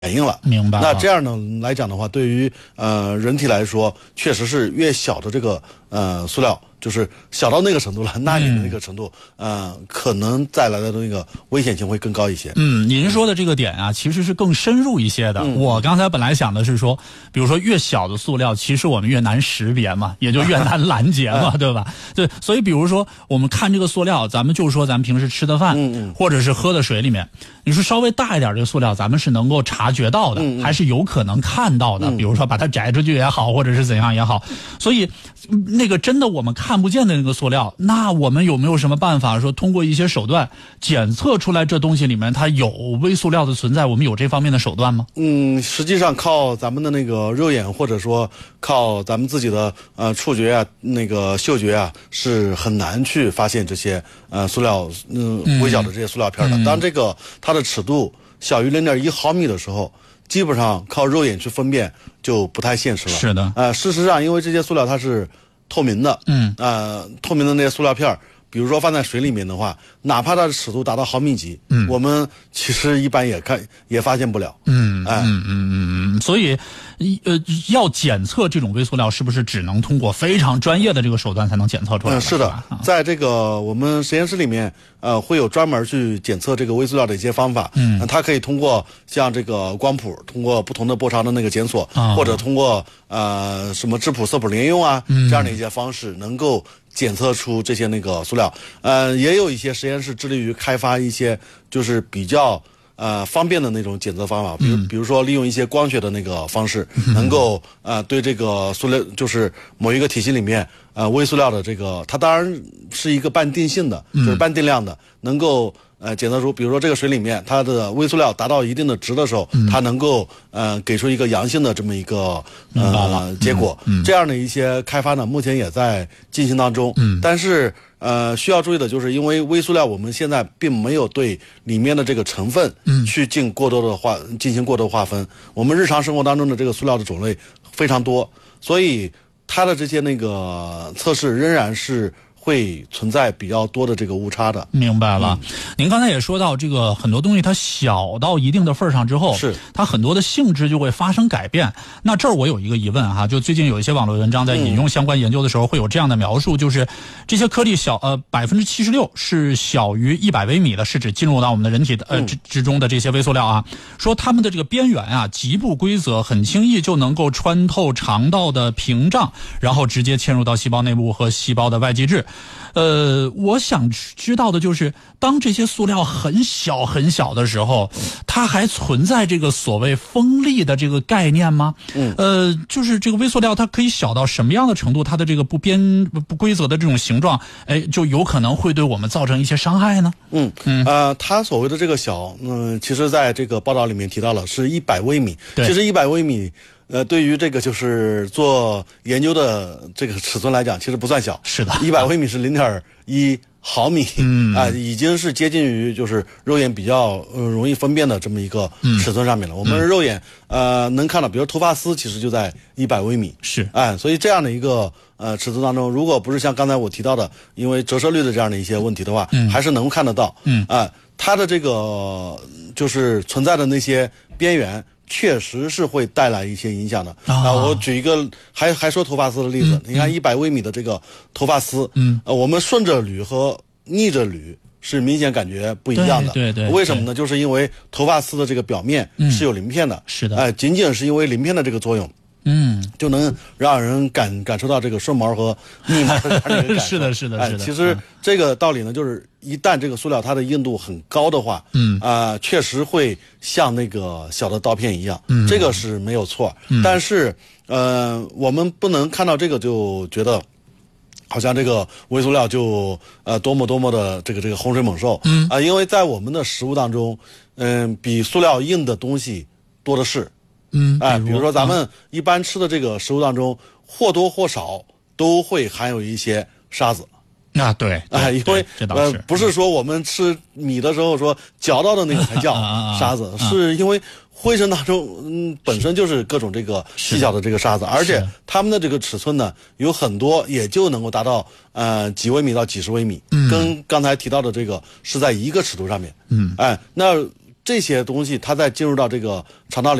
应了。 明白。 那这样呢来讲的话，对于人体来说，确实是越小的这个塑料，就是小到那个程度了，纳米的那个程度，可能带来的那个危险性会更高一些。 您说的这个点啊，其实是更深入一些的。我刚才本来想的是说，比如说越小的塑料，其实我们越难识别嘛，也就越难拦截嘛，对吧？对，所以比如说我们看这个塑料，咱们就说咱们平时吃的饭，或者是喝的水里面，你说稍微大一点这个塑料，咱们是能够察觉到的，还是有可能看到的。比如说把它摘出去也好，或者是怎样也好。所以那个真的我们看不见的那个塑料，那我们有没有什么办法说通过一些手段检测出来这东西里面它有微塑料的存在？我们有这方面的手段吗？ 实际上靠咱们的那个肉眼，或者说靠咱们自己的触觉啊、那个嗅觉啊，是很难去发现这些塑料微小的这些塑料片的。当这个它的尺度小于0.1毫米的时候，基本上靠肉眼去分辨就不太现实了。 是的。 事实上，因为这些塑料它是透明的，透明的那些塑料片，比如说放在水里面的话，哪怕它的尺度达到毫米级，我们其实一般也发现不了。 所以要检测这种微塑料，是不是只能通过非常专业的这个手段才能检测出来？ 是的，在这个我们实验室里面，会有专门去检测这个微塑料的一些方法。它可以通过像这个光谱，通过不同的波长的那个检索，或者通过什么质谱、色谱联用啊，这样的一些方式，能够检测出这些那个塑料。也有一些实验室致力于开发一些就是比较方便的那种检测方法，比如说利用一些光学的那个方式，能够对这个塑料，就是某一个体系里面微塑料的这个，它当然是一个半定性的，就是半定量的，能够检测出，比如说这个水里面它的微塑料达到一定的值的时候，它能够给出一个阳性的这么一个结果。这样的一些开发呢，目前也在进行当中。但是需要注意的就是，因为微塑料我们现在并没有对里面的这个成分去进行过多的划分。我们日常生活当中的这个塑料的种类非常多，所以它的这些那个测试仍然是会存在比较多的这个误差的。 明白了。您刚才也说到，这个很多东西它小到一定的份上之后， 是它很多的性质就会发生改变。那这儿我有一个疑问哈，就最近有一些网络文章在引用相关研究的时候，会有这样的描述，就是这些颗粒76%是小于100微米的，是指进入到我们的人体的之中的这些微塑料啊。说它们的这个边缘啊极不规则，很轻易就能够穿透肠道的屏障，然后直接嵌入到细胞内部和细胞的外基质。我想知道的就是，当这些塑料很小很小的时候，它还存在这个所谓锋利的这个概念吗？就是这个微塑料它可以小到什么样的程度，它的这个不规则的这种形状，就有可能会对我们造成一些伤害呢？ 它所谓的这个小，其实在这个报道里面提到了是100微米。其实100微米。对于这个就是做研究的这个尺寸来讲，其实不算小。 是的 ，100微米是0.1毫米，已经是接近于就是肉眼比较容易分辨的这么一个尺寸上面了。我们肉眼能看到，比如头发丝其实就在100微米。 是， 所以这样的一个尺寸当中，如果不是像刚才我提到的，因为折射率的这样的一些问题的话，还是能看得到。它的这个就是存在的那些边缘。确实是会带来一些影响的。我举一个还说头发丝的例子，你看100微米的这个头发丝，我们顺着捋和逆着捋是明显感觉不一样的。 对， 为什么呢？就是因为头发丝的这个表面是有鳞片的。 是的。 仅仅是因为鳞片的这个作用，就能让人感受到这个顺毛和逆毛的这样的一个感受。 是的。 其实这个道理呢，就是一旦这个塑料它的硬度很高的话，确实会像那个小的刀片一样，这个是没有错。但是我们不能看到这个就觉得好像这个微塑料就多么的这个洪水猛兽。因为在我们的食物当中，比塑料硬的东西多的是。比如说咱们一般吃的这个食物当中，或多或少都会含有一些沙子。 对， 因为不是说我们吃米的时候说嚼到的那个才叫沙子，是因为灰尘当中本身就是各种这个细小的这个沙子，而且它们的这个尺寸呢有很多也就能够达到几微米到几十微米，跟刚才提到的这个是在一个尺度上面。那这些东西它再进入到这个肠道里